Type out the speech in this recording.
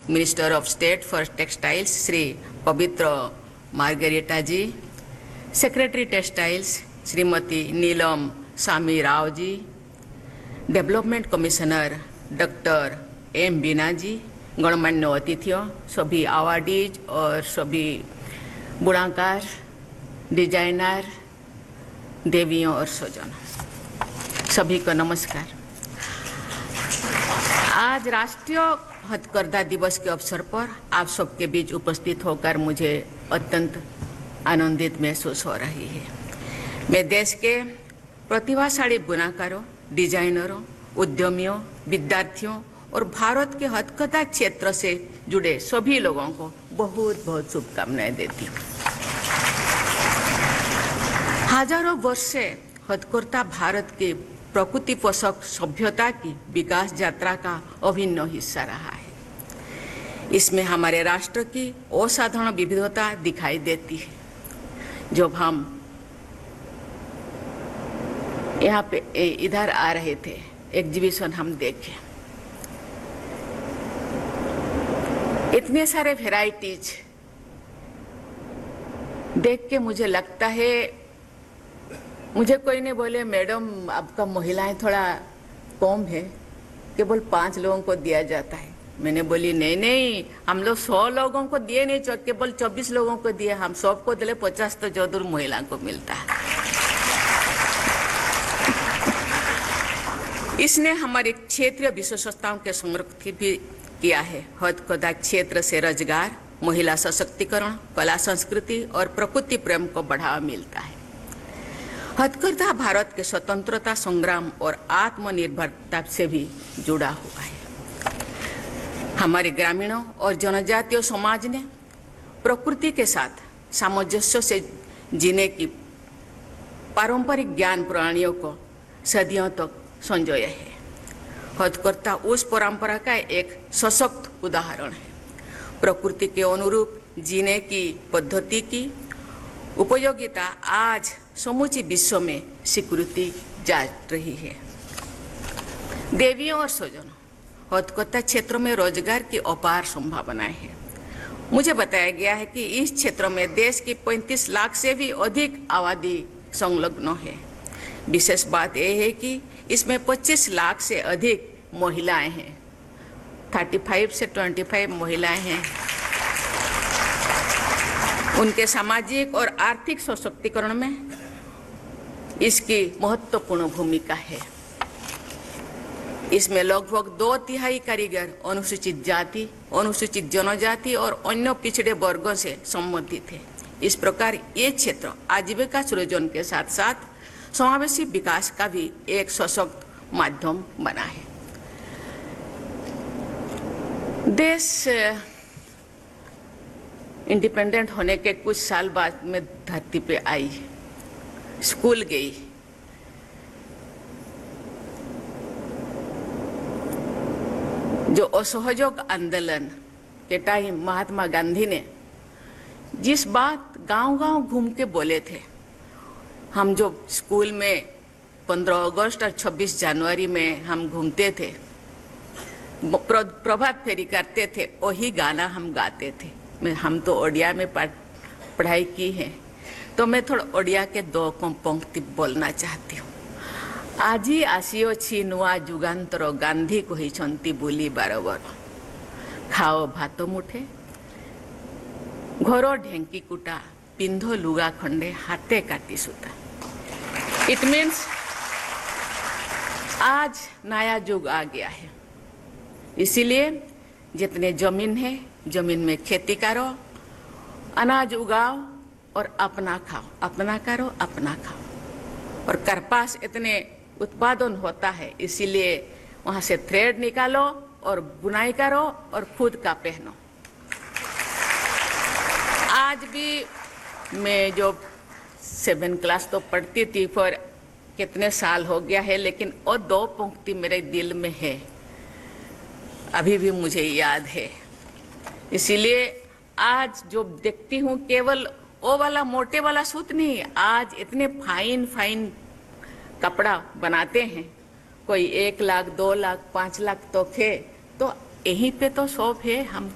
Minister of state for textiles Shri पवित्र margarita जी, secretary textiles Shrimati Neelam सामी Rao ji, development commissioner doctor M बीना जी, गणमान्य अतिथियों, सभी अवार्डीज और सभी बुनाकार, डिजाइनर, देवियों और स्वजनों, सभी को नमस्कार। आज राष्ट्रीय हथकरघा दिवस के अवसर पर आप सबके बीच उपस्थित होकर मुझे अत्यंत आनंदित महसूस हो रही है। मैं देश के प्रतिभाशाली बुनाकारों, डिजाइनरों, उद्यमियों, विद्यार्थियों और भारत के हथकरघा क्षेत्र से जुड़े सभी लोगों को बहुत बहुत शुभकामनाएं देती हूँ। हजारों वर्ष से हथकरघा भारत की प्रकृति पोषक सभ्यता की विकास यात्रा का अभिन्न हिस्सा रहा है। इसमें हमारे राष्ट्र की असाधारण विविधता दिखाई देती है। जब हम यहाँ पे इधर आ रहे थे, एग्जीबिशन हम देखे, इतने सारे वैरायटीज देख के मुझे लगता है, मुझे कोई नहीं बोले मैडम आपका महिलाएं थोड़ा कम है, केवल 5 लोगों को दिया जाता है। मैंने बोली नहीं, हम लोग 100 लोगों को दिए नहीं, केवल 24 लोगों को दिए, हम सबको दिले 50 तो जरूर महिला को मिलता है। इसने हमारे क्षेत्रीय विशेषताओं के संरक्षित भी किया है। हथकरघा क्षेत्र से रोजगार, महिला सशक्तिकरण, कला संस्कृति और प्रकृति प्रेम को बढ़ावा मिलता है। हथकरघा भारत के स्वतंत्रता संग्राम और आत्मनिर्भरता से भी जुड़ा हुआ है। हमारे ग्रामीणों और जनजातीय समाज ने प्रकृति के साथ सामंजस्य से जीने की पारंपरिक ज्ञान प्रणालियों को सदियों तक संजोया है। हथकरघा उस परंपरा का एक सशक्त उदाहरण है। प्रकृति के अनुरूप जीने की पद्धति की उपयोगिता आज समूचे विश्व में स्वीकृति जा रही है। देवियों और स्वजनों, हथकरघा क्षेत्र में रोजगार की अपार संभावनाएं हैं। मुझे बताया गया है कि इस क्षेत्र में देश की 35 लाख से भी अधिक आबादी संलग्न है। विशेष बात यह है कि इसमें 25 लाख से अधिक महिलाएं हैं, 35 से 25 महिलाएं हैं। उनके सामाजिक और आर्थिक सशक्तिकरण में इसकी महत्वपूर्ण भूमिका है। इसमें लगभग 2/3 कारीगर अनुसूचित जाति, अनुसूचित जनजाति और अन्य पिछड़े वर्गों से संबंधित है। इस प्रकार ये क्षेत्र आजीविका सृजन के साथ साथ समावेशी विकास का भी एक सशक्त माध्यम बना है। देश इंडिपेंडेंट होने के कुछ साल बाद में धरती पे आई, स्कूल गई। जो असहयोग आंदोलन के टाइम महात्मा गांधी ने जिस बात गांव-गांव घूम के बोले थे, हम जो स्कूल में 15 अगस्त और 26 जनवरी में हम घूमते थे, प्रभात फेरी करते थे, वही गाना हम गाते थे। हम तो ओडिया में पढ़ाई की है, तो मैं थोड़ा ओडिया के 2 पंक्ति बोलना चाहती हूँ। आजी आसीओछि नुआ जुगान्तर गांधी कहिछन्ति बोली बारबर, खाओ भात मुठे घर ढेंकी कुटा, पिंधो लुगा खंडे हाथे काटी सूता। इट मीन्स आज नया युग आ गया है, इसीलिए जितने जमीन है, जमीन में खेती करो, अनाज उगाओ और अपना खाओ, अपना करो अपना खाओ। और कपास इतने उत्पादन होता है, इसीलिए वहां से थ्रेड निकालो और बुनाई करो और खुद का पहनो। आज भी मैं जो 7 क्लास तो पढ़ती थी, पर कितने साल हो गया है, लेकिन वो 2 पंक्ति मेरे दिल में है, अभी भी मुझे याद है। इसीलिए आज जो देखती हूँ, केवल वो वाला मोटे वाला सूत नहीं, आज इतने फाइन फाइन कपड़ा बनाते हैं। कोई 1 लाख, 2 लाख, 5 लाख तो थे, तो यहीं पे तो शौक है हम